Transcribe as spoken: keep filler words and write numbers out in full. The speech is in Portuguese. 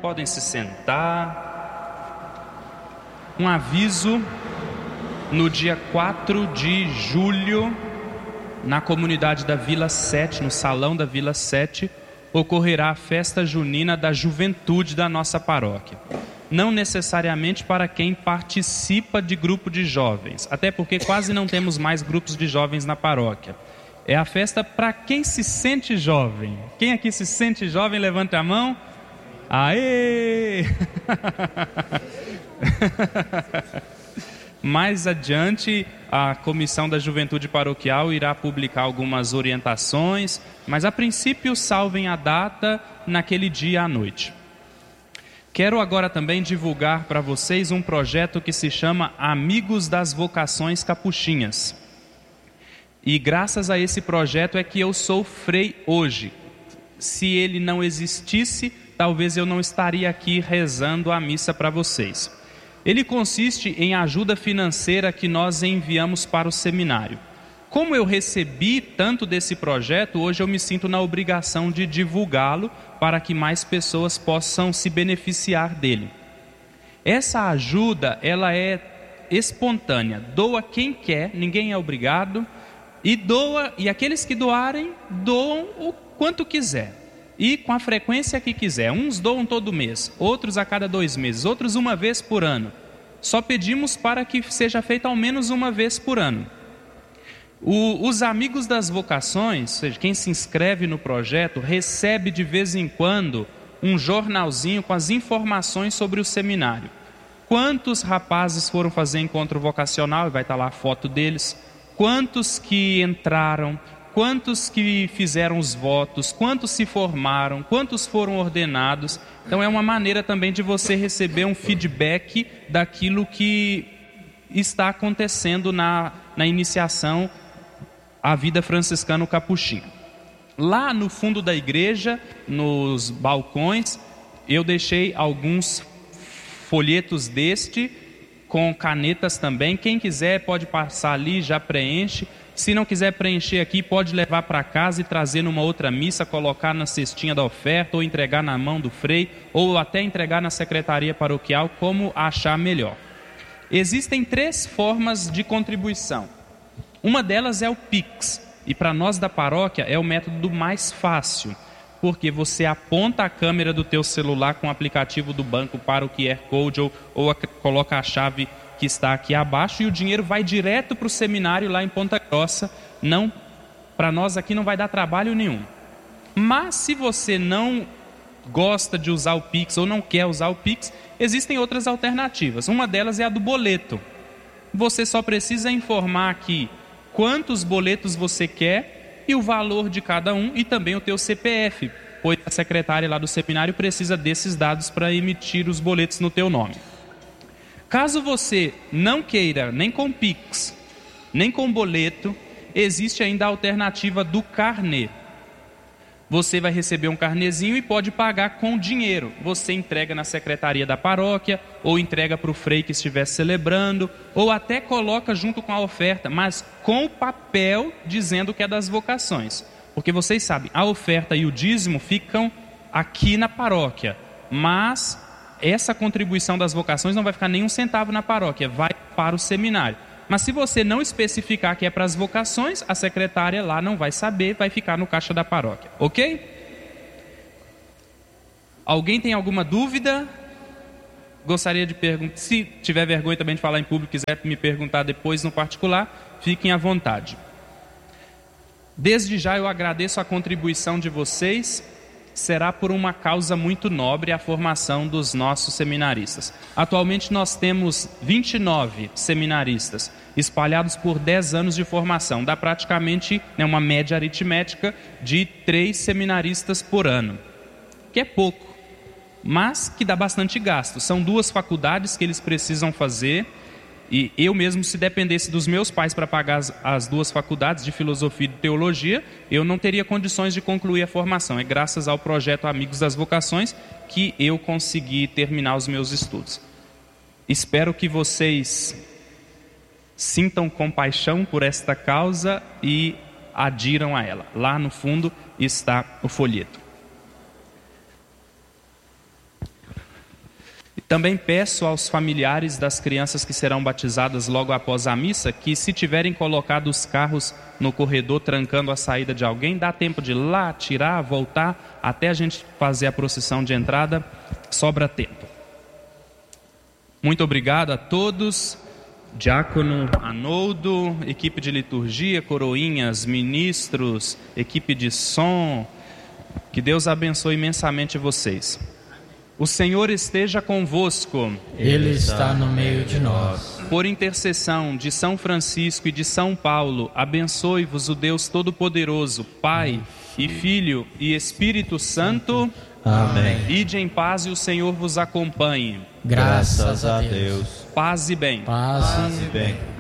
Podem se sentar. Um aviso: no dia quatro de julho, na comunidade da Vila sete, no salão da Vila sete, ocorrerá a festa junina da juventude da nossa paróquia. Não necessariamente para quem participa de grupo de jovens, até porque quase não temos mais grupos de jovens na paróquia. É a festa para quem se sente jovem. Quem aqui se sente jovem, levanta a mão. Aê! Mais adiante, a Comissão da Juventude Paroquial irá publicar algumas orientações, mas a princípio salvem a data naquele dia à noite. Quero agora também divulgar para vocês um projeto que se chama Amigos das Vocações Capuchinhas. E graças a esse projeto é que eu sou frei hoje. Se ele não existisse, talvez eu não estaria aqui rezando a missa para vocês. Ele consiste em ajuda financeira que nós enviamos para o seminário. Como eu recebi tanto desse projeto, hoje eu me sinto na obrigação de divulgá-lo para que mais pessoas possam se beneficiar dele. Essa ajuda, ela é espontânea. Doa quem quer, ninguém é obrigado. E doa, e aqueles que doarem, doam o quanto quiser. E com a frequência que quiser. Uns doam todo mês, outros a cada dois meses, outros uma vez por ano. Só pedimos para que seja feito ao menos uma vez por ano. O, os amigos das vocações, ou seja, quem se inscreve no projeto, recebe de vez em quando um jornalzinho com as informações sobre o seminário. Quantos rapazes foram fazer encontro vocacional, e vai estar lá a foto deles. Quantos que entraram, quantos que fizeram os votos, quantos se formaram, quantos foram ordenados. Então é uma maneira também de você receber um feedback daquilo que está acontecendo na, na iniciação à vida franciscano-capuchinha. Lá no fundo da igreja, nos balcões, eu deixei alguns folhetos deste, com canetas também. Quem quiser pode passar ali, já preenche. Se não quiser preencher aqui, pode levar para casa e trazer numa outra missa, colocar na cestinha da oferta, ou entregar na mão do frei, ou até entregar na secretaria paroquial, como achar melhor. Existem três formas de contribuição. Uma delas é o Pix, e para nós da paróquia é o método mais fácil, porque você aponta a câmera do teu celular com o aplicativo do banco para o Q R Code, ou, ou a, coloca a chave que está aqui abaixo, e o dinheiro vai direto para o seminário lá em Ponta Grossa. Não, para nós aqui não vai dar trabalho nenhum. Mas se você não gosta de usar o Pix ou não quer usar o Pix, existem outras alternativas. Uma delas é a do boleto. Você só precisa informar aqui quantos boletos você quer e o valor de cada um, e também o teu C P F, pois a secretária lá do seminário precisa desses dados para emitir os boletos no teu nome. Caso você não queira nem com Pix, nem com boleto, existe ainda a alternativa do carnê. Você vai receber um carnezinho e pode pagar com dinheiro. Você entrega na secretaria da paróquia, ou entrega para o frei que estiver celebrando, ou até coloca junto com a oferta, mas com o papel dizendo que é das vocações. Porque vocês sabem, a oferta e o dízimo ficam aqui na paróquia, mas essa contribuição das vocações não vai ficar nem um centavo na paróquia, vai para o seminário. Mas se você não especificar que é para as vocações, a secretária lá não vai saber, vai ficar no caixa da paróquia, ok? Alguém tem alguma dúvida? Gostaria de perguntar, se tiver vergonha também de falar em público, quiser me perguntar depois no particular, fiquem à vontade. Desde já eu agradeço a contribuição de vocês. Será por uma causa muito nobre a formação dos nossos seminaristas. Atualmente nós temos vinte e nove seminaristas, espalhados por dez anos de formação. Dá praticamente, né, uma média aritmética de três seminaristas por ano, que é pouco, mas que dá bastante gasto. São duas faculdades que eles precisam fazer, e eu mesmo, se dependesse dos meus pais para pagar as, as duas faculdades de filosofia e de teologia, eu não teria condições de concluir a formação. É graças ao projeto Amigos das Vocações que eu consegui terminar os meus estudos. Espero que vocês sintam compaixão por esta causa e adiram a ela. Lá no fundo está o folheto. Também peço aos familiares das crianças que serão batizadas logo após a missa que, se tiverem colocado os carros no corredor trancando a saída de alguém, dá tempo de ir lá, tirar, voltar, até a gente fazer a procissão de entrada, sobra tempo. Muito obrigado a todos. Diácono Anoldo, equipe de liturgia, coroinhas, ministros, equipe de som, que Deus abençoe imensamente vocês. O Senhor esteja convosco. Ele está no meio de nós. Por intercessão de São Francisco e de São Paulo, abençoe-vos o Deus Todo-Poderoso, Pai e Filho e Espírito Santo. Amém. Ide em paz e o Senhor vos acompanhe. Graças a Deus. Paz e bem. Paz e bem.